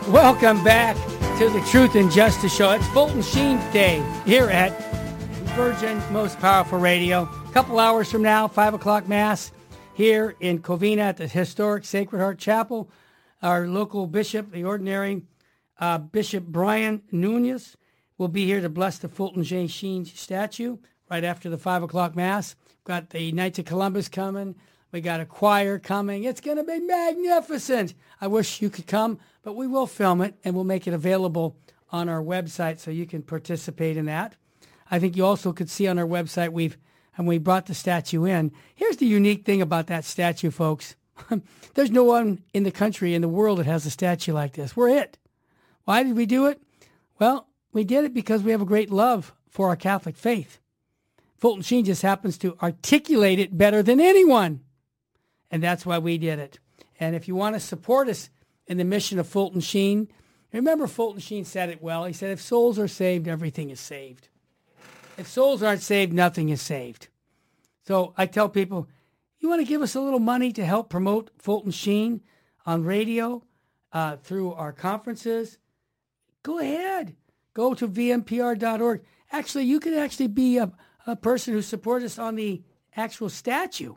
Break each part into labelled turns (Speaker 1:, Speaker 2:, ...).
Speaker 1: Welcome back to the Truth and Justice Show. It's Fulton Sheen Day here at Virgin Most Powerful Radio. A couple hours from now, 5 o'clock Mass here in Covina at the historic Sacred Heart Chapel. Our local bishop, the ordinary Bishop Brian Nunez, will be here to bless the Fulton J. Sheen statue right after the 5 o'clock Mass. Got the Knights of Columbus coming. We got a choir coming. It's going to be magnificent. I wish you could come, but we will film it and we'll make it available on our website so you can participate in that. I think you also could see on our website we brought the statue in. Here's the unique thing about that statue, folks. There's no one in the country, in the world that has a statue like this. We're it. Why did we do it? Well, we did it because we have a great love for our Catholic faith. Fulton Sheen just happens to articulate it better than anyone. And that's why we did it. And if you want to support us in the mission of Fulton Sheen, remember Fulton Sheen said it well. He said, if souls are saved, everything is saved. If souls aren't saved, nothing is saved. So I tell people, you want to give us a little money to help promote Fulton Sheen on radio, through our conferences, go ahead. Go to vmpr.org. Actually, you could actually be a person who supports us on the actual statue.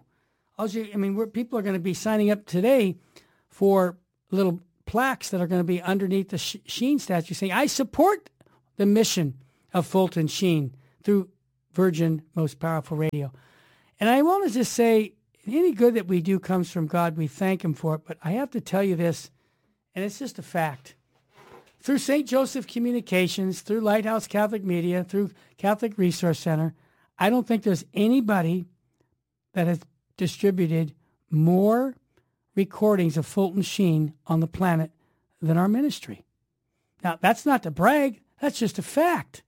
Speaker 1: People are going to be signing up today for little plaques that are going to be underneath the Sheen statue saying, I support the mission of Fulton Sheen through Virgin Most Powerful Radio. And I want to just say, any good that we do comes from God. We thank him for it. But I have to tell you this, and it's just a fact. Through St. Joseph Communications, through Lighthouse Catholic Media, through Catholic Resource Center, I don't think there's anybody that has distributed more recordings of Fulton Sheen on the planet than our ministry. Now, that's not to brag. That's just a fact.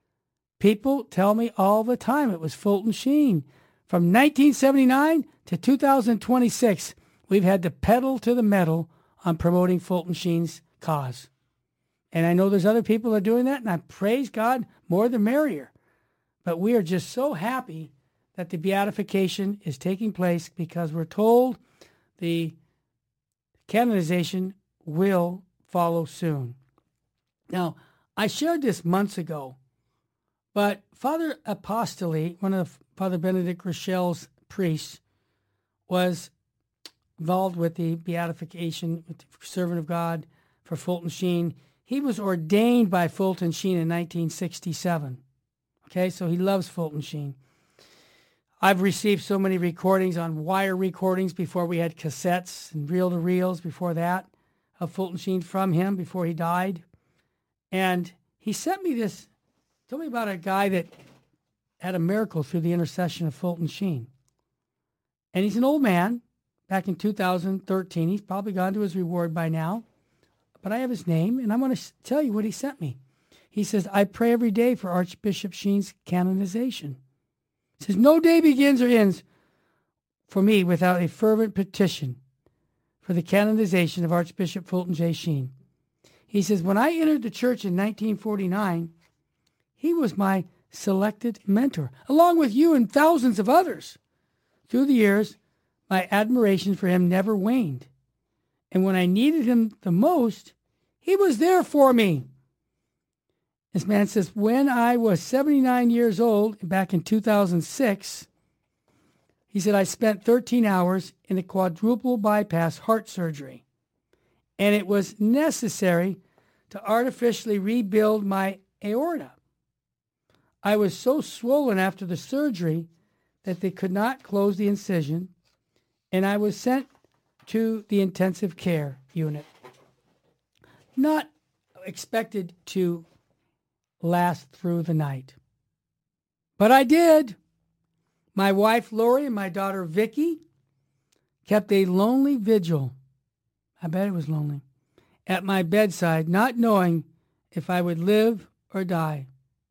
Speaker 1: People tell me all the time it was Fulton Sheen. From 1979 to 2026, we've had to pedal to the metal on promoting Fulton Sheen's cause. And I know there's other people that are doing that, and I praise God, more the merrier. But we are just so happy that the beatification is taking place because we're told the canonization will follow soon. Now, I shared this months ago, but Father Apostoli, one of Father Benedict Rochelle's priests, was involved with the beatification, with the servant of God for Fulton Sheen. He was ordained by Fulton Sheen in 1967. Okay, so he loves Fulton Sheen. I've received so many recordings on wire recordings before we had cassettes and reel-to-reels before that of Fulton Sheen from him before he died. And he sent me this, told me about a guy that had a miracle through the intercession of Fulton Sheen. And he's an old man, back in 2013. He's probably gone to his reward by now. But I have his name, and I'm going to tell you what he sent me. He says, I pray every day for Archbishop Sheen's canonization. He says, no day begins or ends for me without a fervent petition for the canonization of Archbishop Fulton J. Sheen. He says, when I entered the church in 1949, he was my selected mentor, along with you and thousands of others. Through the years, my admiration for him never waned. And when I needed him the most, he was there for me. This man says, when I was 79 years old, back in 2006, he said, I spent 13 hours in a quadruple bypass heart surgery. And it was necessary to artificially rebuild my aorta. I was so swollen after the surgery that they could not close the incision, and I was sent to the intensive care unit. Not expected to last through the night. But I did. My wife, Lori, and my daughter, Vicky, kept a lonely vigil. I bet it was lonely. At my bedside, not knowing if I would live or die.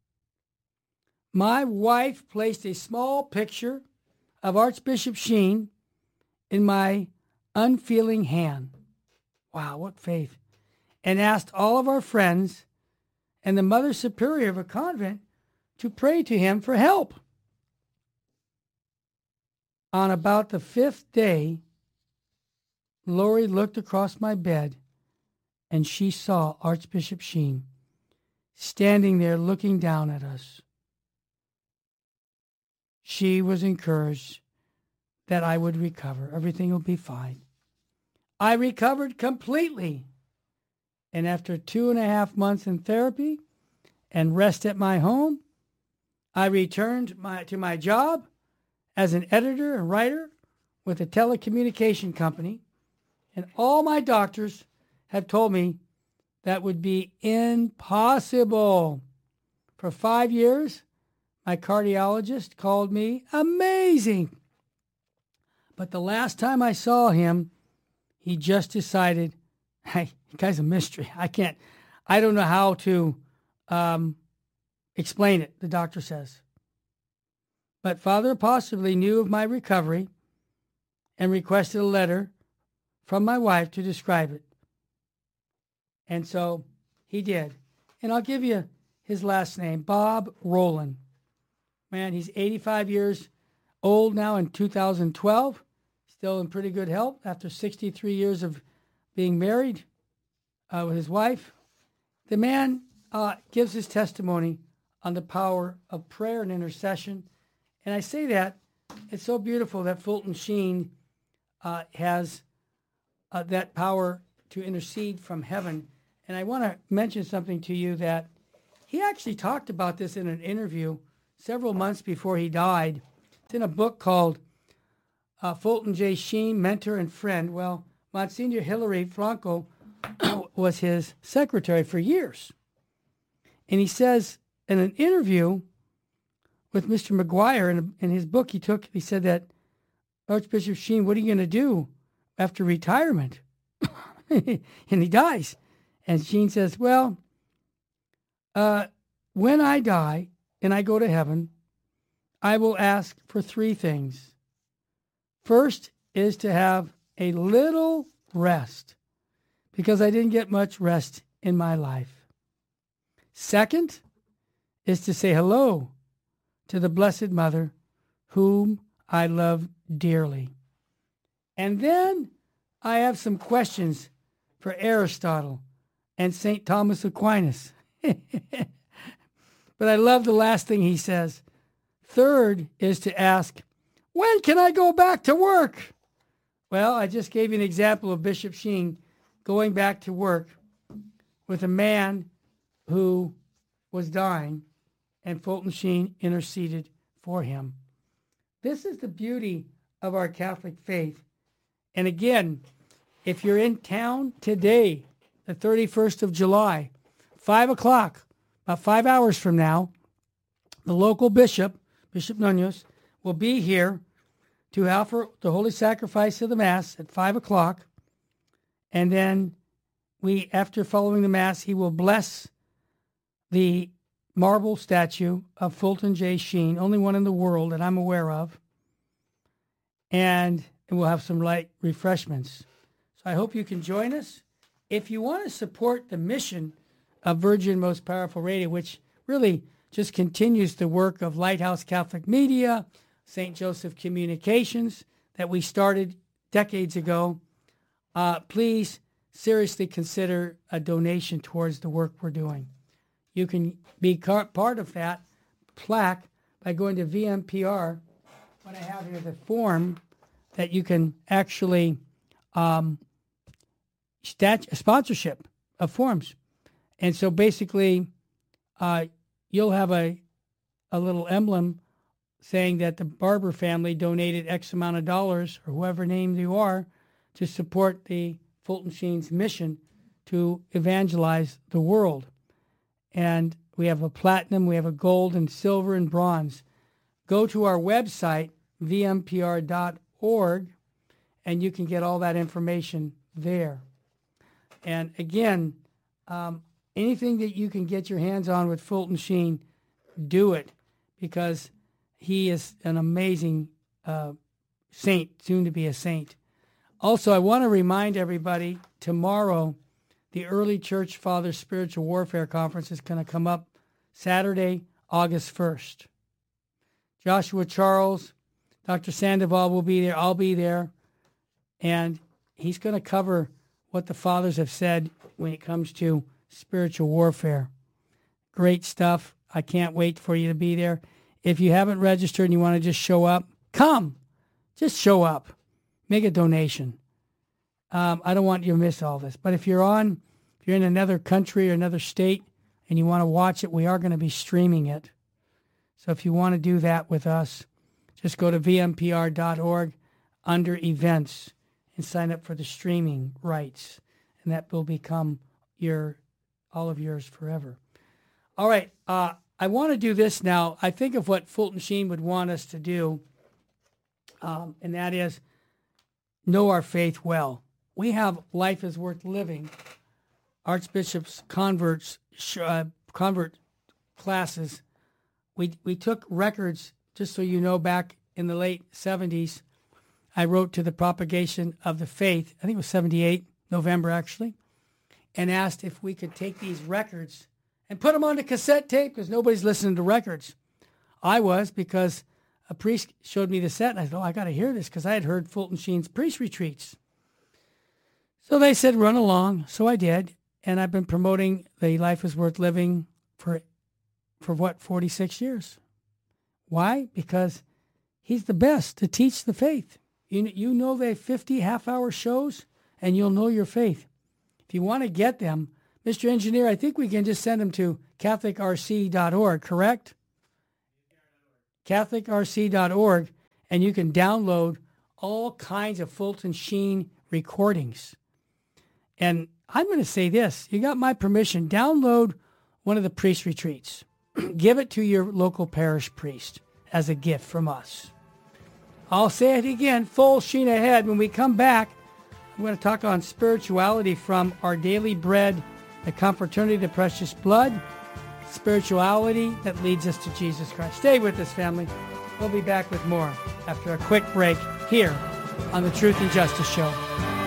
Speaker 1: My wife placed a small picture of Archbishop Sheen in my unfeeling hand. Wow, what faith. And asked all of our friends and the Mother Superior of a convent to pray to him for help. On about the fifth day, Lori looked across my bed and she saw Archbishop Sheen standing there looking down at us, she was encouraged that I would recover. Everything will be fine. I recovered completely. And after 2.5 months in therapy and rest at my home, I returned to my job as an editor and writer with a telecommunication company. And all my doctors have told me that would be impossible. For 5 years, my cardiologist called me amazing. But the last time I saw him, he just decided, hey, the guy's a mystery. I don't know how to explain it, the doctor says. But Father possibly knew of my recovery and requested a letter from my wife to describe it. And so he did. And I'll give you his last name, Bob Rowland. Man, he's 85 years old now in 2012. Still in pretty good health after 63 years of being married with his wife. The man gives his testimony on the power of prayer and intercession. And I say that, it's so beautiful that Fulton Sheen has that power to intercede from heaven. And I want to mention something to you that he actually talked about this in an interview several months before he died. It's in a book called Fulton J. Sheen, Mentor and Friend. Well, Monsignor Hilary Franco was his secretary for years. And he says in an interview with Mr. McGuire in his book, he said that, Archbishop Sheen, what are you going to do after retirement? And he dies. And Sheen says, well, when I die and I go to heaven, I will ask for 3 things. First is to have a little rest, because I didn't get much rest in my life. Second is to say hello to the Blessed Mother, whom I love dearly. And then I have some questions for Aristotle and St. Thomas Aquinas. But I love the last thing he says. Third is to ask, when can I go back to work? Well, I just gave you an example of Bishop Sheen going back to work with a man who was dying, and Fulton Sheen interceded for him. This is the beauty of our Catholic faith. And again, if you're in town today, the 31st of July, 5 o'clock, about 5 hours from now, the local bishop, Bishop Nunez, will be here to offer the Holy Sacrifice of the Mass at 5 o'clock. And then after following the Mass, he will bless the marble statue of Fulton J. Sheen, only one in the world that I'm aware of. And we'll have some light refreshments. So I hope you can join us. If you want to support the mission of Virgin Most Powerful Radio, which really just continues the work of Lighthouse Catholic Media, St. Joseph Communications that we started decades ago, please seriously consider a donation towards the work we're doing. You can be part of that plaque by going to VMPR. What I have here, the form that you can actually sponsorship of forms. And so basically, you'll have a little emblem saying that the Barber family donated X amount of dollars, or whoever name you are, to support the Fulton Sheen's mission to evangelize the world. And we have a platinum, we have a gold and silver and bronze. Go to our website, vmpr.org, and you can get all that information there. And again, anything that you can get your hands on with Fulton Sheen, do it, because he is an amazing saint, soon to be a saint. Also, I want to remind everybody, tomorrow, the Early Church Fathers Spiritual Warfare Conference is going to come up Saturday, August 1st. Joshua Charles, Dr. Sandoval will be there. I'll be there. And he's going to cover what the fathers have said when it comes to spiritual warfare. Great stuff. I can't wait for you to be there. If you haven't registered and you want to just show up, come. Just show up. Make a donation. I don't want you to miss all this. But if you're in another country or another state and you want to watch it, we are going to be streaming it. So if you want to do that with us, just go to vmpr.org under events and sign up for the streaming rights. And that will become all of yours forever. All right. I want to do this now. I think of what Fulton Sheen would want us to do, and that is know our faith well. We have Life is Worth Living, Archbishop's convert classes. We took records, just so you know, back in the late 70s. I wrote to the Propagation of the Faith, I think it was 78, November actually, and asked if we could take these records and put them on the cassette tape because nobody's listening to records. I was, because a priest showed me the set, and I thought, I got to hear this because I had heard Fulton Sheen's priest retreats. So they said, run along. So I did, and I've been promoting the Life is Worth Living for 46 years. Why? Because he's the best to teach the faith. You know they have 50 half-hour shows, and you'll know your faith. If you want to get them, Mr. Engineer, I think we can just send them to catholicrc.org, correct? catholicrc.org, and you can download all kinds of Fulton Sheen recordings. And I'm going to say this. You got my permission. Download one of the priest retreats. Give it to your local parish priest as a gift from us. I'll say it again, full sheen ahead. When we come back, I'm going to talk on spirituality from Our Daily Bread, the Confraternity of the Precious Blood, spirituality that leads us to Jesus Christ. Stay with us, family. We'll be back with more after a quick break here on the Truth and Justice Show.